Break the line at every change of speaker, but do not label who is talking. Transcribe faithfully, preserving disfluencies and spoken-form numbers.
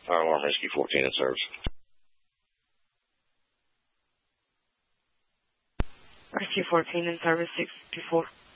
Fire Alarm Rescue fourteen in service.
Rescue fourteen in service, six two four.